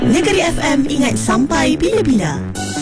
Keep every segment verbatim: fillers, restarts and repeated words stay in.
Negeri F M, ingat sampai bila-bila.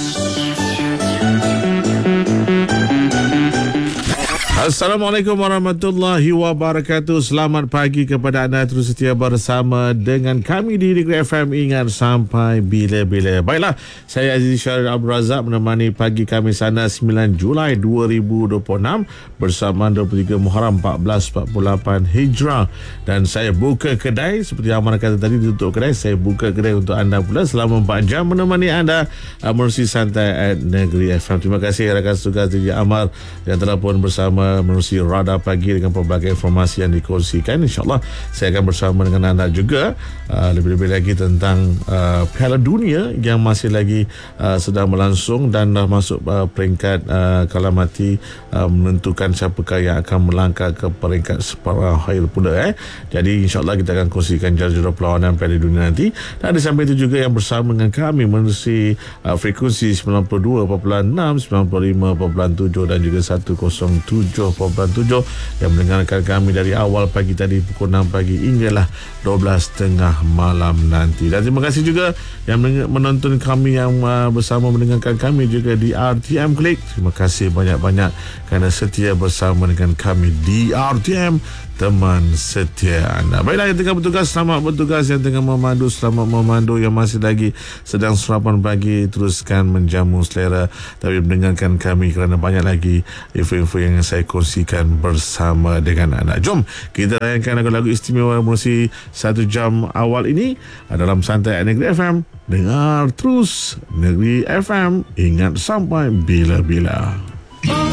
Assalamualaikum warahmatullahi wabarakatuh. Selamat pagi kepada anda, terus setia bersama dengan kami di Negeri F M, ingat sampai bila-bila. Baiklah, saya Aziz Syaril Abdul Razak menemani pagi kami sana sembilan Julai dua ribu dua puluh enam bersama dua puluh tiga Muharram seribu empat ratus empat puluh lapan Hijrah. Dan saya buka kedai seperti yang mana kata tadi, tutup kedai, saya buka kedai untuk anda pula selama empat jam menemani anda uh, menerusi santai at Negeri F M. Terima kasih rakan tugas D J Amar yang telah pun bersama menerusi Radar Pagi dengan pelbagai informasi yang dikongsikan. InsyaAllah saya akan bersama dengan anda juga uh, lebih-lebih lagi tentang uh, Piala Dunia yang masih lagi uh, sedang berlangsung dan dah masuk uh, peringkat uh, kalah mati uh, menentukan siapakah yang akan melangkah ke peringkat separuh akhir pula. Eh. Jadi insyaAllah kita akan kongsikan jadwal perlawanan Piala Dunia nanti. Dan di samping itu juga yang bersama dengan kami menerusi uh, frekuensi sembilan puluh dua perpuluhan enam, sembilan puluh lima perpuluhan tujuh dan juga seratus tujuh perpuluhan tujuh yang mendengarkan kami dari awal pagi tadi pukul enam pagi hinggalah dua belas tiga puluh malam nanti. Dan terima kasih juga yang menonton kami yang uh, bersama mendengarkan kami juga di R T M Klik. Terima kasih banyak-banyak kerana setia bersama dengan kami di R T M, teman setia anda. Baiklah, yang tengah bertugas, selamat bertugas. Yang tengah memandu, selamat memandu. Yang masih lagi sedang sarapan pagi, teruskan menjamu selera tapi mendengarkan kami kerana banyak lagi info-info yang saya kongsikan bersama dengan anda. Jom kita layankan lagu-lagu istimewa menerusi satu jam awal ini dalam Santai Negeri F M. Dengar terus Negeri F M, ingat sampai bila-bila.